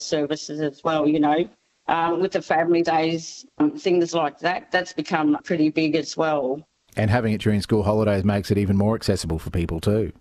services as well, with the family days, things like that. That's become pretty big as well. And having it during school holidays makes it even more accessible for people too.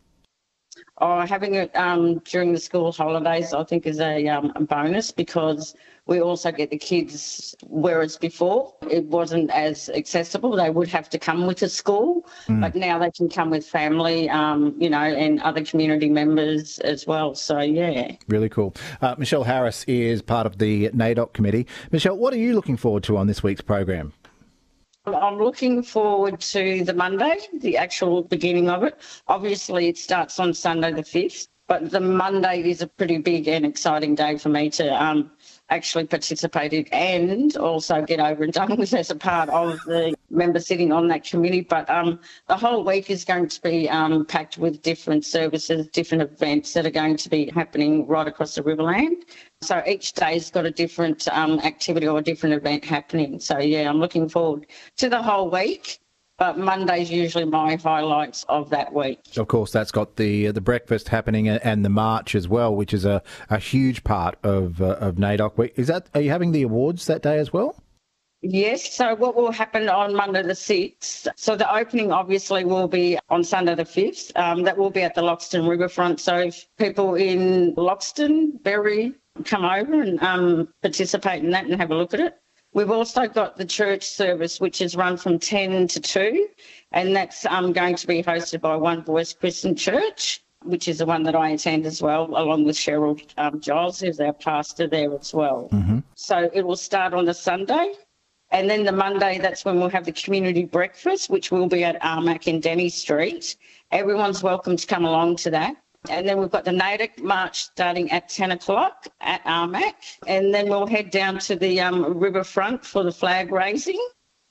Having it during the school holidays, I think, is a bonus, because we also get the kids, whereas before it wasn't as accessible. They would have to come with the school, but now they can come with family, and other community members as well. So, yeah. Really cool. Michelle Harris is part of the NAIDOC committee. Michelle, what are you looking forward to on this week's program? I'm looking forward to the Monday, the actual beginning of it. Obviously, it starts on Sunday the 5th, but the Monday is a pretty big and exciting day for me to actually participate in and also get over and done with as a part of the member sitting on that committee. But the whole week is going to be packed with different services, different events that are going to be happening right across the Riverland. So each day's got a different activity or a different event happening. So, yeah, I'm looking forward to the whole week. But Monday's usually my highlights of that week. Of course, that's got the breakfast happening and the march as well, which is a huge part of NAIDOC week. Are you having the awards that day as well? Yes, so what will happen on Monday the 6th, so the opening obviously will be on Sunday the 5th. That will be at the Loxton Riverfront. So if people in Loxton, Berry, come over and participate in that and have a look at it. We've also got the church service, which is run from 10 to 2, and that's going to be hosted by One Voice Christian Church, which is the one that I attend as well, along with Cheryl Giles, who's our pastor there as well. Mm-hmm. So it will start on the Sunday, and then the Monday, that's when we'll have the community breakfast, which will be at Armac in Denny Street. Everyone's welcome to come along to that. And then we've got the NAIDOC march starting at 10 o'clock at Armac. And then we'll head down to the riverfront for the flag raising.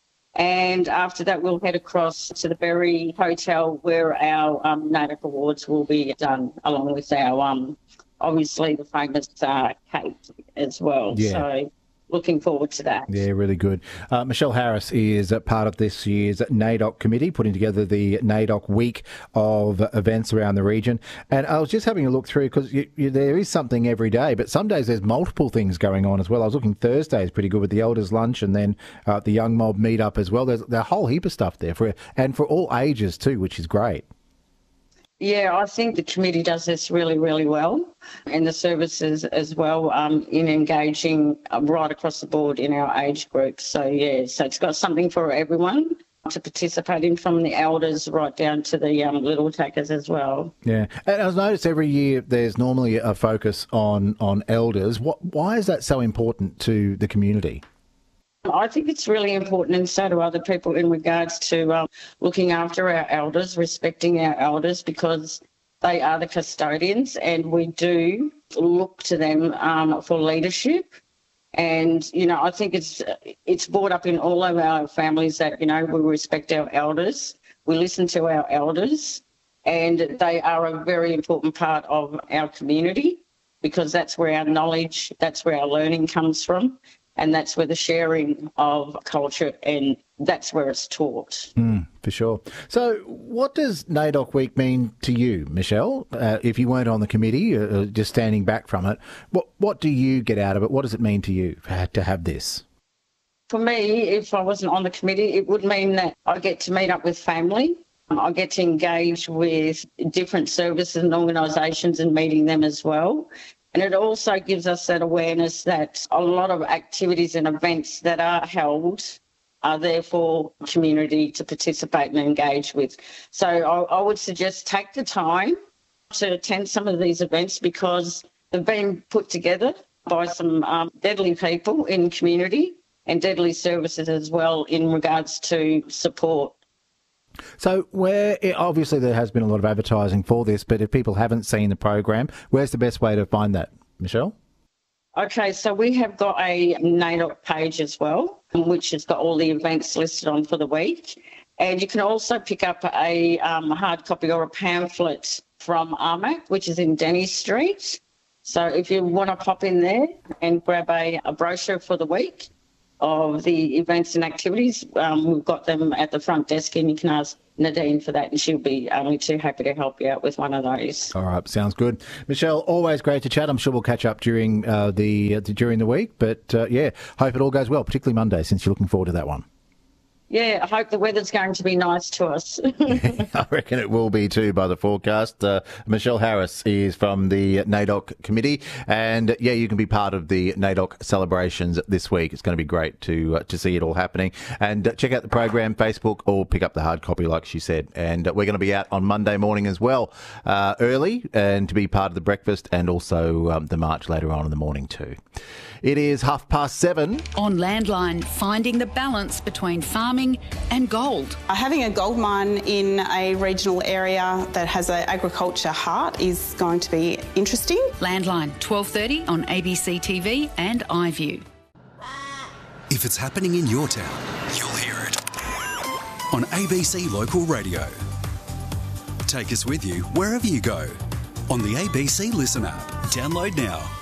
And after that, we'll head across to the Berry Hotel where our NAIDOC awards will be done, along with our, obviously, the famous cake as well. Yeah. So looking forward to that. Yeah, really good. Michelle Harris is a part of this year's NAIDOC committee, putting together the NAIDOC week of events around the region. And I was just having a look through, because there is something every day, but some days there's multiple things going on as well. I was looking, Thursday is pretty good with the elders lunch, and then the young mob meet-up as well. There's a whole heap of stuff there for all ages too, which is great. Yeah, I think the committee does this really, really well, and the services as well, in engaging right across the board in our age groups. So, yeah, so it's got something for everyone to participate in, from the elders right down to the little tackers as well. Yeah, and I've noticed every year there's normally a focus on elders. Why is that so important to the community? I think it's really important, and so do other people, in regards to looking after our elders, respecting our elders, because they are the custodians, and we do look to them for leadership. And, I think it's brought up in all of our families that, we respect our elders, we listen to our elders, and they are a very important part of our community, because that's where our knowledge, that's where our learning comes from. And that's where the sharing of culture, and that's where it's taught. For sure. So what does NAIDOC Week mean to you, Michelle? If you weren't on the committee, just standing back from it, what do you get out of it? What does it mean to you to have this? For me, if I wasn't on the committee, it would mean that I get to meet up with family. I get to engage with different services and organisations and meeting them as well. And it also gives us that awareness that a lot of activities and events that are held are there for community to participate and engage with. So I would suggest take the time to attend some of these events, because they've been put together by some deadly people in community, and deadly services as well in regards to support. So obviously there has been a lot of advertising for this, but if people haven't seen the program, where's the best way to find that, Michelle? Okay, so we have got a NAIDOC page as well, which has got all the events listed on for the week. And you can also pick up a hard copy or a pamphlet from Armac, which is in Denny Street. So if you want to pop in there and grab a brochure for the week, of the events and activities. We've got them at the front desk, and you can ask Nadine for that, and she'll be only too happy to help you out with one of those. All right, sounds good. Michelle, always great to chat. I'm sure we'll catch up during the week, but hope it all goes well, particularly Monday, since you're looking forward to that one. Yeah, I hope the weather's going to be nice to us. I reckon it will be too by the forecast. Michelle Harris is from the NAIDOC committee, and you can be part of the NAIDOC celebrations this week. It's going to be great to see it all happening. And check out the program, Facebook, or pick up the hard copy, like she said. And we're going to be out on Monday morning as well, early, and to be part of the breakfast, and also the march later on in the morning too. It is 7:30. On Landline, finding the balance between farming and gold. Having a gold mine in a regional area that has an agriculture heart is going to be interesting. Landline, 12:30 on ABC TV and iView. If it's happening in your town, you'll hear it on ABC Local Radio. Take us with you wherever you go on the ABC Listen app. Download now.